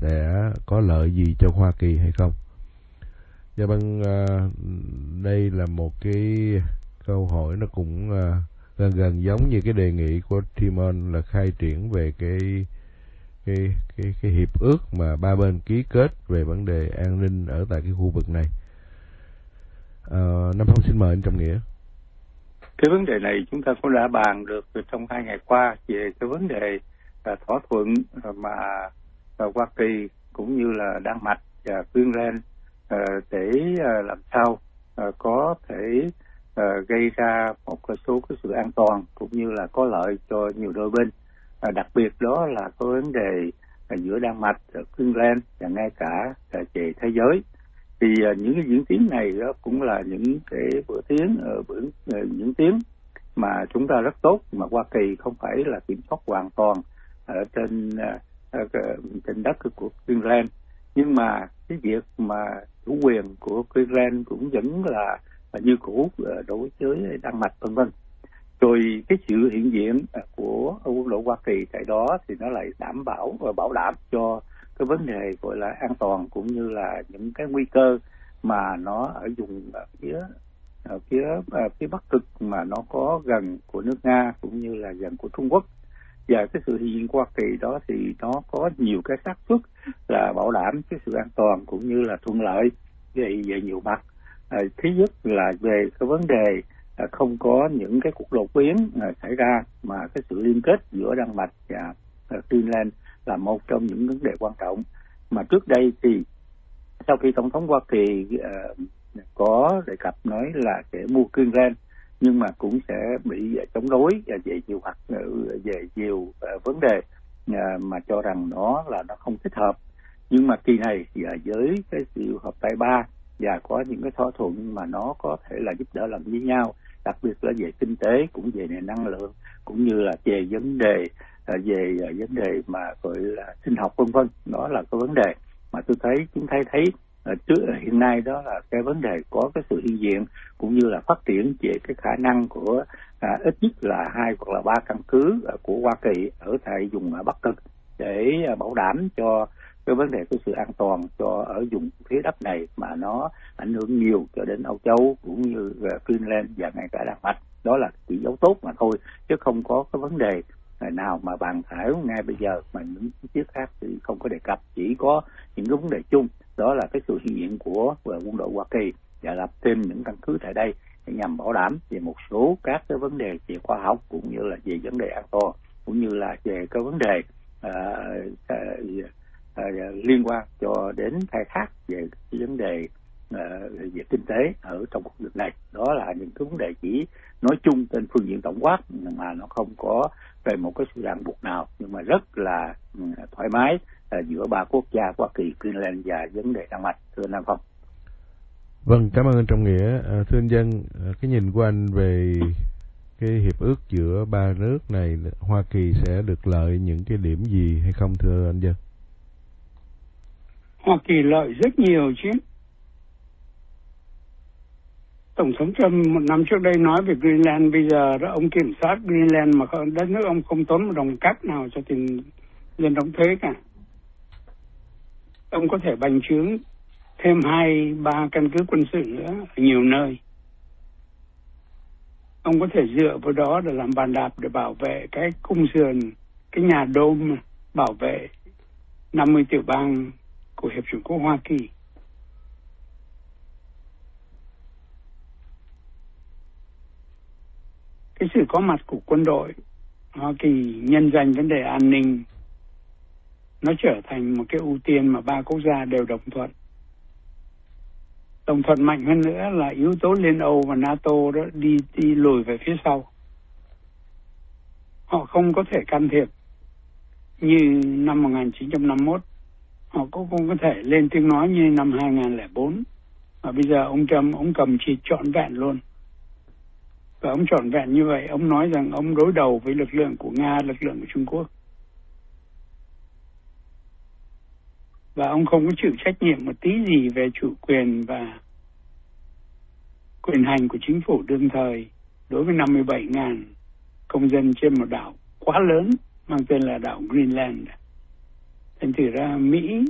sẽ có lợi gì cho Hoa Kỳ hay không? Dạ vâng, đây là một cái câu hỏi nó cũng gần giống như cái đề nghị của Timon là khai triển về cái hiệp ước mà ba bên ký kết về vấn đề an ninh ở tại cái khu vực này. Nam Phong xin mời anh Trọng Nghĩa. Cái vấn đề này chúng ta cũng đã bàn được trong 2 ngày qua về cái vấn đề thỏa thuận mà Hoa Kỳ cũng như là Đan Mạch và Greenland để làm sao có thể gây ra một số cái sự an toàn cũng như là có lợi cho nhiều đôi bên. Đặc biệt đó là có vấn đề giữa Đan Mạch, Greenland và ngay cả về thế giới. Thì những cái diễn tiến này đó cũng là những cái những tiến mà chúng ta rất tốt, mà Hoa Kỳ không phải là kiểm soát hoàn toàn ở trên đất của Greenland. Nhưng mà cái việc mà chủ quyền của Greenland cũng vẫn là như cũ đối với Đan Mạch vân vân. Rồi cái sự hiện diện của quân đội Hoa Kỳ tại đó thì nó lại đảm bảo và bảo đảm cho cái vấn đề gọi là an toàn cũng như là những cái nguy cơ mà nó ở vùng phía Bắc Cực mà nó có gần của nước Nga cũng như là gần của Trung Quốc. Và cái sự hiện diện của Hoa Kỳ đó thì nó có nhiều cái xác suất là bảo đảm cái sự an toàn cũng như là thuận lợi về nhiều mặt. Thứ nhất là về cái vấn đề không có những cái cuộc đột biến xảy ra, mà cái sự liên kết giữa Đan Mạch và Greenland là một trong những vấn đề quan trọng. Mà trước đây thì sau khi Tổng thống Hoa Kỳ có đề cập nói là sẽ mua Greenland, nhưng mà cũng sẽ bị chống đối về nhiều vấn đề mà cho rằng nó không thích hợp. Nhưng mà kỳ này thì với cái sự hợp tay ba và có những cái thỏa thuận mà nó có thể là giúp đỡ làm với nhau, đặc biệt là về kinh tế cũng về năng lượng cũng như là về vấn đề mà gọi là sinh học vân vân, đó là cái vấn đề mà chúng ta thấy hiện nay, đó là cái vấn đề có cái sự hiện diện cũng như là phát triển về cái khả năng của ít nhất là 2 hoặc là 3 căn cứ của Hoa Kỳ ở tại vùng Bắc Cực để bảo đảm cho cái vấn đề cái sự an toàn cho ở vùng phía đất này mà nó ảnh hưởng nhiều cho đến Âu Châu cũng như Greenland và ngay cả Đan Mạch. Đó là chỉ dấu tốt mà thôi, chứ không có cái vấn đề nào mà bàn thảo ngay bây giờ, mà những chiếc khác thì không có đề cập, chỉ có những cái vấn đề chung, đó là cái sự hiện diện của quân đội Hoa Kỳ và lập thêm những căn cứ tại đây để nhằm bảo đảm về một số các cái vấn đề về khoa học cũng như là về vấn đề an toàn cũng như là về cái vấn đề liên quan cho đến khai thác về cái vấn đề về kinh tế ở trong khu vực này. Đó là những cái vấn đề chỉ nói chung trên phương diện tổng quát mà nó không có về một cái sự ràng buộc nào, nhưng mà rất là thoải mái giữa 3 quốc gia Hoa Kỳ, Greenland và vấn đề Đan Mạch. Thưa Nam Phong. Vâng, cảm ơn anh Trọng Nghĩa. Thưa anh Dân, cái nhìn của anh về cái hiệp ước giữa 3 nước này, Hoa Kỳ sẽ được lợi những cái điểm gì hay không thưa anh Dân? Hoa Kỳ lợi rất nhiều chứ. Tổng thống Trump 1 năm trước đây nói về Greenland, bây giờ đó ông kiểm soát Greenland mà đất nước ông không tốn một đồng cát nào cho tiền dân đóng thuế cả. Ông có thể bành trướng thêm 2-3 căn cứ quân sự nữa ở nhiều nơi. Ông có thể dựa vào đó để làm bàn đạp để bảo vệ cái cung sườn, cái nhà đôm bảo vệ 50 tiểu bang của Hiệp chủng quốc Hoa Kỳ. Cái sự có mặt của quân đội Hoa Kỳ nhân danh vấn đề an ninh, nó trở thành một cái ưu tiên mà 3 quốc gia đều đồng thuận. Đồng thuận mạnh hơn nữa là yếu tố Liên Âu và NATO đó đi lùi về phía sau. Họ không có thể can thiệp như năm 1951. Họ cũng không có thể lên tiếng nói như năm 2004. Và bây giờ ông Trump, ông cầm chỉ trọn vẹn luôn. Và ông trọn vẹn như vậy, ông nói rằng ông đối đầu với lực lượng của Nga, lực lượng của Trung Quốc. Và ông không có chịu trách nhiệm một tí gì về chủ quyền và quyền hành của chính phủ đương thời đối với 57.000 công dân trên một đảo quá lớn mang tên là đảo Greenland. Thành thử ra Mỹ